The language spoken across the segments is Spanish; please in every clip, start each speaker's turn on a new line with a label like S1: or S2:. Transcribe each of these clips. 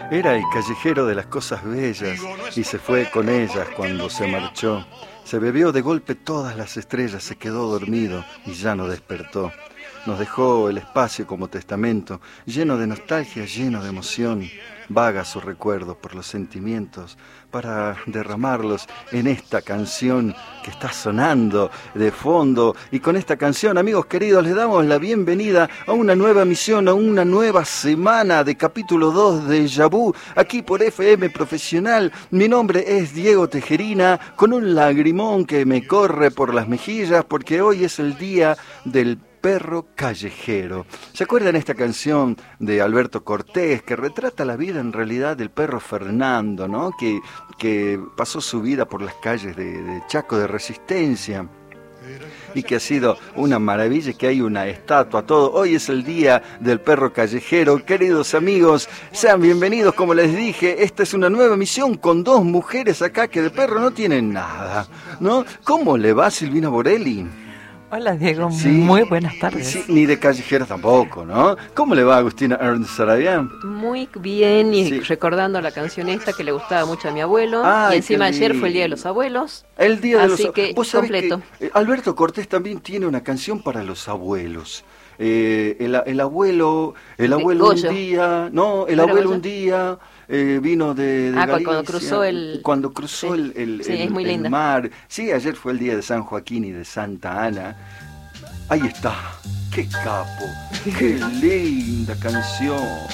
S1: Era el callejero de las cosas bellas y se fue con ellas cuando se marchó. Se bebió de golpe todas las estrellas, se quedó dormido y ya no despertó. Nos dejó el espacio como testamento, lleno de nostalgia, lleno de emoción. Vaga su recuerdo por los sentimientos para derramarlos en esta canción que está sonando de fondo. Y con esta canción, amigos queridos, les damos la bienvenida a una nueva misión, a una nueva semana de capítulo 2 de Déjà Vu, aquí por FM Profesional. Mi nombre es Diego Tejerina, con un lagrimón que me corre por las mejillas, porque hoy es el día del perro callejero. ¿Se acuerdan esta canción de Alberto Cortés que retrata la vida en realidad del perro Fernando, ¿no? Que pasó su vida por las calles de Chaco de Resistencia y que ha sido una maravilla, que hay una estatua, todo. Hoy es el día del perro callejero. Queridos amigos, sean bienvenidos, como les dije, esta es una nueva misión con dos mujeres acá que de perro no tienen nada, ¿no? ¿Cómo le va, Silvina Borelli?
S2: Hola, Diego,
S1: Sí,
S2: muy buenas tardes.
S1: Sí, ni de callejeros tampoco, ¿no? ¿Cómo le va, Agustina Ernst Sarabian?
S3: Muy bien, y
S1: Sí.
S3: recordando la canción esta que le gustaba mucho a mi abuelo.
S1: Ay,
S3: y encima
S1: qué
S3: ayer
S1: lindo.
S3: fue el Día de los Abuelos.
S1: El día de
S3: Así
S1: los
S3: que
S1: ¿Vos sabés
S3: completo.
S1: que Alberto Cortés también tiene una canción para los abuelos? El abuelo
S3: Goyo.
S1: un día, no, el
S3: ¿No era
S1: abuelo
S3: Goyo?
S1: un día vino de
S3: Cuando
S1: Galicia,
S3: cruzó el...
S1: cuando cruzó
S3: Sí. Sí, es muy
S1: el
S3: linda.
S1: mar. Sí, ayer fue el día de San Joaquín y de Santa Ana. Ahí está, qué capo, qué linda canción.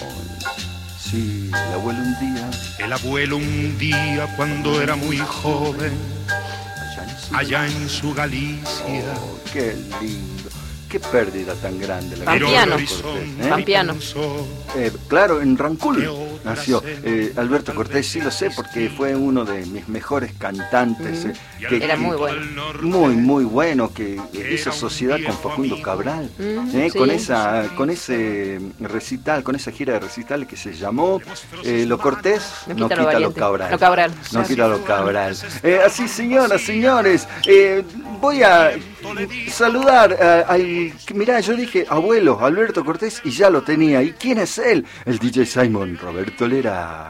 S1: Sí,
S4: El abuelo un día cuando era muy joven, allá en su Galicia,
S1: oh, qué lindo, qué pérdida tan grande la
S3: Pampiano.
S1: de Alberto
S4: miró el
S1: Cortés,
S4: horizonte y
S3: Pampiano.
S4: pensó,
S1: claro, en Rancul nació Alberto Cortés, sí lo sé porque fue uno de mis mejores cantantes.
S3: Era muy bueno.
S1: Muy bueno, que hizo sociedad con Facundo Cabral,
S3: Sí.
S1: con ese recital, con esa gira de recitales que se llamó Lo Cortés, no quita lo
S3: valiente.
S1: Cabral.
S3: Lo Cabral.
S1: No quita lo Cabral. Así, señoras, señores, voy a saludar al... Mirá, yo dije abuelo, Alberto Cortés, y ya lo tenía. ¿Y quién es él? El DJ Simon, Roberto Lera.